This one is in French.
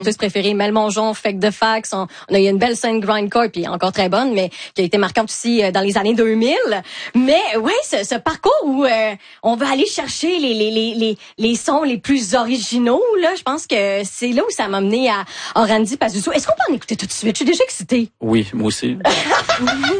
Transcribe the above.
préféré Mel Mongeon, Fake de Fax. On a eu une belle scène grindcore, puis encore très bonne, mais qui a été marquante aussi dans les années 2000. Mais ouais, ce parcours où on va aller chercher les sons les plus originaux, là, je pense que c'est là où ça m'a mené à Randy Pazuzu. Est-ce qu'on peut en écouter tout de suite? Je suis déjà excitée. Oui, moi aussi.